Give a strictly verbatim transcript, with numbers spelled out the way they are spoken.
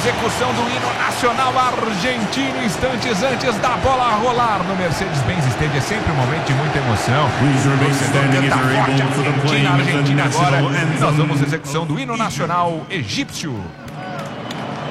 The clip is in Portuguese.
execução do hino nacional argentino, instantes antes da bola rolar no Mercedes-Benz Stadium. É sempre um momento de muita emoção. A Argentina agora. Nós vamos à execução do hino nacional egípcio.